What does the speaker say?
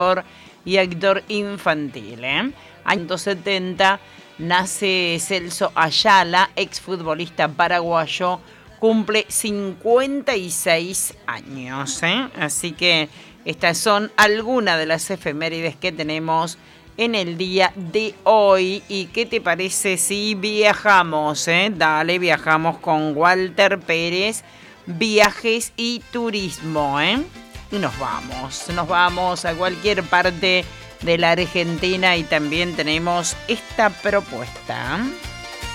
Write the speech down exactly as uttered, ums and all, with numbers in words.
y actor infantil. ¿eh? Año setenta nace Celso Ayala, exfutbolista paraguayo, cumple cincuenta y seis años. ¿eh? Así que estas son algunas de las efemérides que tenemos en el día de hoy. ¿Y qué te parece si viajamos? Eh? Dale, viajamos con Walter Pérez, viajes y turismo. ¿eh? Y nos vamos, nos vamos a cualquier parte de la Argentina y también tenemos esta propuesta.